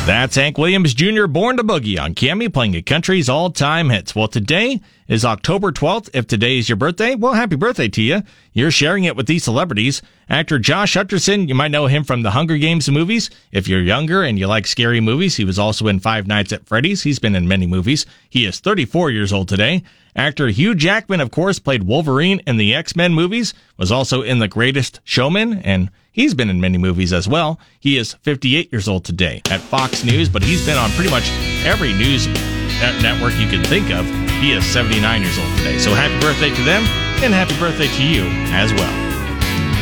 That's Hank Williams Jr., Born to Boogie on Cammy, playing a country's all-time hits. Well, today is October 12th. If today is your birthday, well, happy birthday to you. You're sharing it with these celebrities. Actor Josh Hutcherson, you might know him from the Hunger Games movies. If you're younger and you like scary movies, he was also in Five Nights at Freddy's. He's been in many movies. He is 34 years old today. Actor Hugh Jackman, of course, played Wolverine in the X-Men movies, was also in The Greatest Showman, and he's been in many movies as well. He is 58 years old today at Fox News, but he's been on pretty much every news network you can think of. He is 79 years old today. So happy birthday to them, and happy birthday to you as well.